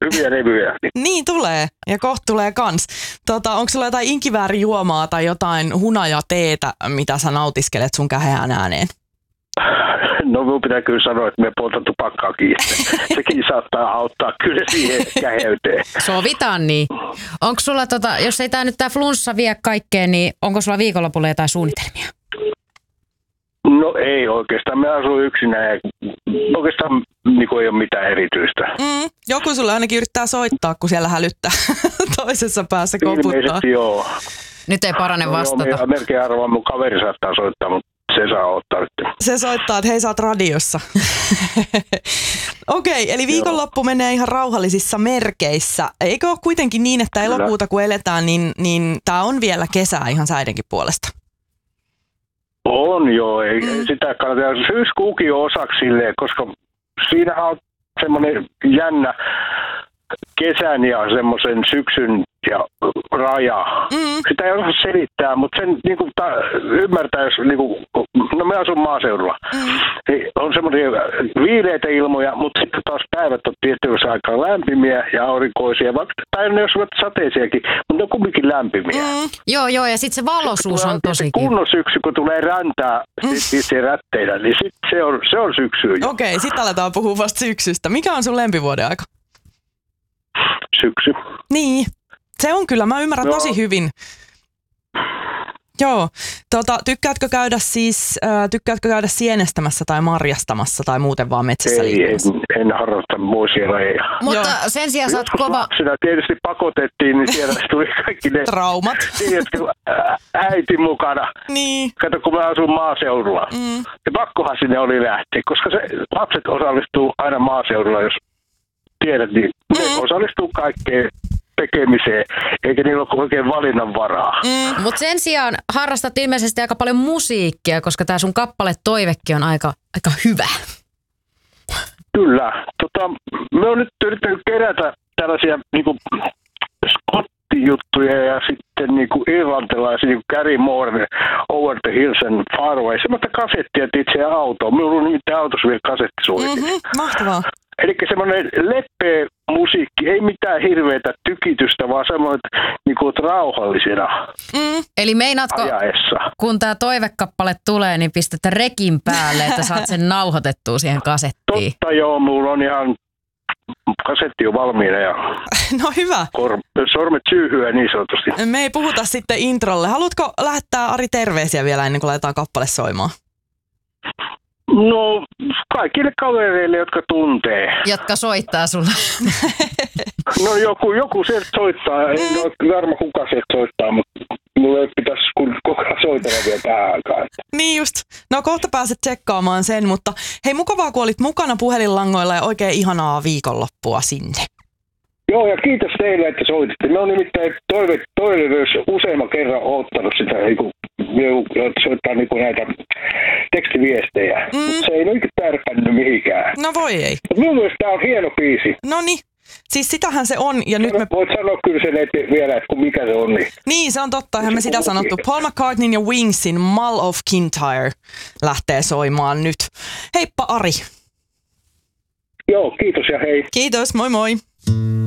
hyviä levyjä. Niin tulee, ja kohta tulee kans. Onko sulla jotain inkiväärijuomaa tai jotain hunajateetä, mitä sä nautiskelet sun käheään ääneen? No minun pitää kyllä sanoa, että me poltan tupakkaa kiinni. Sekin saattaa auttaa kyllä siihen käheyteen. Sovitaan niin. Onko sulla, jos ei tää flunssa vie kaikkeen, niin onko sulla viikonlopulla jotain suunnitelmia? No ei oikeastaan. Me asun yksinään ja oikeastaan niin ei ole mitään erityistä. Joku sulle ainakin yrittää soittaa, kun siellä hälyttää toisessa päässä koputtaa. Ilmeisesti joo. Nyt ei parane vastata. Joo, melkein arvaan mun kaveri saattaa soittaa, mutta se saa ottaa nyt. Se soittaa, että hei, sä oot radiossa. Okei, eli viikonloppu menee ihan rauhallisissa merkeissä. Eikö ole kuitenkin niin, että elokuuta kun eletään, niin tää on vielä kesää ihan säidenkin puolesta? On joo, ei sitä kannata. Syyskuukin on osaksi silleen, koska siinä on semmoinen jännä kesän ja semmoisen syksyn ja raja. Sitä ei osaa selittää, mutta sen niinku, ymmärtää, jos niinku, no me asun maaseudulla. Niin on semmoisia viileitä ilmoja, mutta sitten taas päivät on tietysti aika lämpimiä ja aurinkoisia, vaikka päivänä jos ovat sateisiakin, mutta ne on kumminkin lämpimiä. Joo, ja sitten se valoisuus on tosi kiva. Kunnon syksy, kun tulee räntää rätteinä, niin sit se on syksy. Okei, sitten aletaan puhua vasta syksystä. Mikä on sun lempivuoden aika? Syksy. Niin, se on kyllä. Mä ymmärrän tosi hyvin. Joo. Tykkäätkö käydä sienestämässä tai marjastamassa tai muuten vaan metsässä liikkumassa? En harrasta muisia lajeja. Mutta sen sijaan sä oot kova... Sitä tietysti pakotettiin, niin siellä tuli kaikki ne... Traumat. Äiti mukana. Niin. Kato, kun mä asun maaseudulla. Ja pakkohan sinne oli lähteä, koska lapset osallistuu aina maaseudulla, jos tiedät, niin ne osallistuu kaikkeen tekemiseen, eikä niillä ole oikein valinnan varaa. Mutta sen sijaan harrastat ilmeisesti aika paljon musiikkia, koska tää sun kappale Toivekin on aika hyvä. Kyllä. Me on nyt yrittänyt kerätä tällaisia niinku skottijuttuja ja sitten niinku irlantilaisia, niinku Gary Moore, Over the Hills and Far Away, semmoista kasettia itse autoon. Minulla on nimittäin autossa vielä kasettisuunnitelma. Mahtavaa. Eli semmoinen leppeä musiikki, ei mitään hirveätä tykitystä, vaan semmoinen niinku rauhallisena Eli meinaatko, ajaessa. kun tää Toivekappale tulee, niin pistettä rekin päälle, että saat sen nauhoitettua siihen kasettiin? Totta joo, mulla on ihan kasetti on valmiina ja no hyvä. Sormet syyhyä niin sanotusti. Me ei puhuta sitten introlle. Haluatko lähettää Ari terveisiä vielä ennen kuin laitetaan kappale soimaan? No, kaikille kavereille, jotka tuntee. Jotka soittaa sulle. No joku sieltä soittaa. En ole varma kuka sieltä soittaa, mutta mulla ei pitäisi kukaan soitella vielä tähän aikaan. Niin just. No kohta pääset tsekkaamaan sen, mutta hei, mukavaa kun olit mukana puhelinlangoilla ja oikein ihanaa viikonloppua sinne. Joo, ja kiitos teille, että soititte. Me on nimittäin toive myös useamman kerran ottanut sitä, että soittaa näitä tekstiviestejä. Mutta se ei ole tärpännyt mihinkään. No voi ei. Minun mielestä tämä on hieno biisi. Noniin. Siis sitähän se on. Ja nyt voit sanoa kyllä sen vielä, että mikä se on. Niin, se on totta. Eihän me sitä sanottu. Paul McCartneyn ja Wingsin Mull of Kintyre lähtee soimaan nyt. Heippa Ari. Joo, kiitos ja hei. Kiitos, moi moi.